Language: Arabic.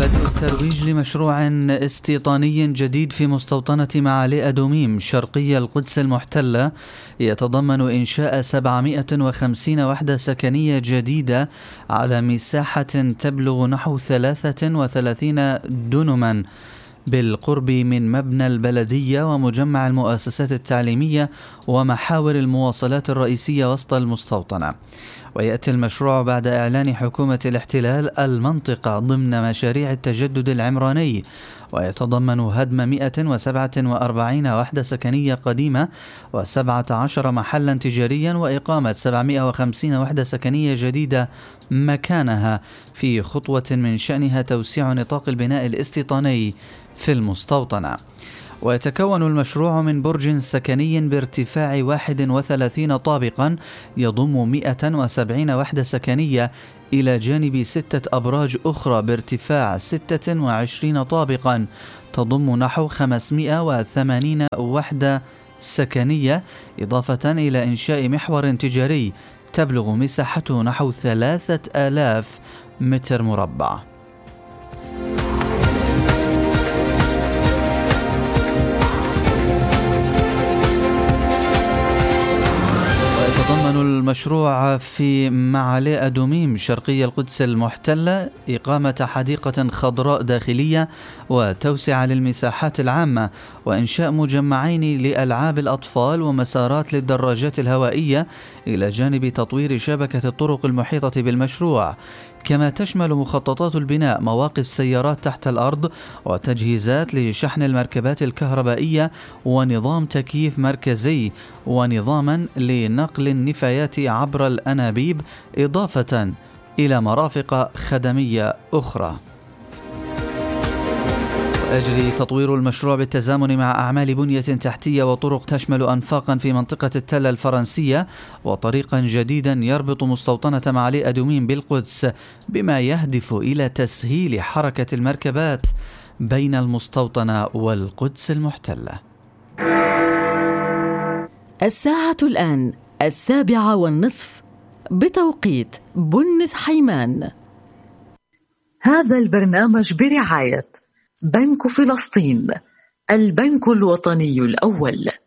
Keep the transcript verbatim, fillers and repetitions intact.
بدء الترويج لمشروع استيطاني جديد في مستوطنة معالي أدوميم شرقي القدس المحتلة يتضمن إنشاء سبعمائة وخمسين وحدة سكنية جديدة على مساحة تبلغ نحو ثلاثة وثلاثين دنما بالقرب من مبنى البلدية ومجمع المؤسسات التعليمية ومحاور المواصلات الرئيسية وسط المستوطنة. ويأتي المشروع بعد إعلان حكومة الاحتلال المنطقة ضمن مشاريع التجدد العمراني، ويتضمن هدم مئة وسبعة وأربعين وحدة سكنية قديمة وسبعة عشر محلا تجاريا وإقامة سبعمائة وخمسين وحدة سكنية جديدة مكانها، في خطوة من شأنها توسيع نطاق البناء الاستيطاني في المستوطنة. ويتكون المشروع من برج سكني بارتفاع واحد وثلاثين طابقا يضم مئة وسبعين وحدة سكنية إلى جانب ستة أبراج أخرى بارتفاع ستة وعشرين طابقا تضم نحو خمسمائة وثمانين وحدة سكنية، إضافة إلى إنشاء محور تجاري تبلغ مساحته نحو ثلاثة آلاف متر مربع. يتضمن المشروع في معالي أدوميم شرقي القدس المحتلة إقامة حديقة خضراء داخلية وتوسعة للمساحات العامة وإنشاء مجمعين لألعاب الأطفال ومسارات للدراجات الهوائية، إلى جانب تطوير شبكة الطرق المحيطة بالمشروع. كما تشمل مخططات البناء مواقف سيارات تحت الأرض وتجهيزات لشحن المركبات الكهربائية ونظام تكييف مركزي ونظاما لنقل النفايات عبر الأنابيب، إضافة إلى مرافق خدمية أخرى. يجري تطوير المشروع بالتزامن مع أعمال بنية تحتية وطرق تشمل أنفاقا في منطقة التلة الفرنسية وطريقا جديدا يربط مستوطنة معالي أدوميم بالقدس، بما يهدف إلى تسهيل حركة المركبات بين المستوطنة والقدس المحتلة. الساعة الآن السابعة والنصف بتوقيت بنس حيمان. هذا البرنامج برعاية بنك فلسطين، البنك الوطني الأول.